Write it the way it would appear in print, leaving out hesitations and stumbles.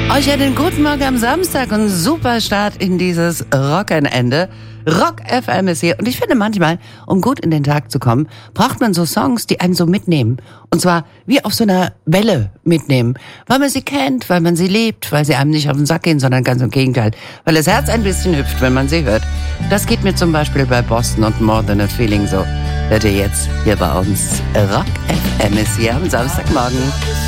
Euch einen guten Morgen am Samstag und super Start in dieses Wochenende. Rock FM ist hier und ich finde manchmal, um gut in den Tag zu kommen, braucht man so Songs, die einen so mitnehmen. Und zwar wie auf so einer Welle mitnehmen. Weil man sie kennt, weil man sie liebt, weil sie einem nicht auf den Sack gehen, sondern ganz im Gegenteil. Weil das Herz ein bisschen hüpft, wenn man sie hört. Das geht mir zum Beispiel bei Boston und More Than a Feeling so. Hört ihr jetzt hier bei uns. Rock FM ist hier am Samstagmorgen.